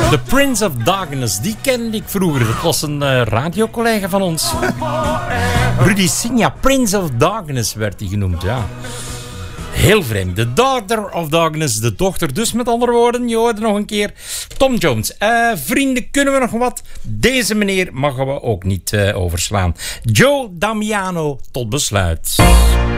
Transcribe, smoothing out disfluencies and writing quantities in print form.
The Prince of Darkness, die kende ik vroeger. Dat was een radiocollega van ons. Rudy Signa, Prince of Darkness werd hij genoemd, ja. Heel vreemd. The Daughter of Darkness, de dochter. Dus met andere woorden, je hoorde nog een keer Tom Jones. Vrienden, kunnen we nog wat? Deze meneer mogen we ook niet overslaan. Joe Damiano, tot besluit.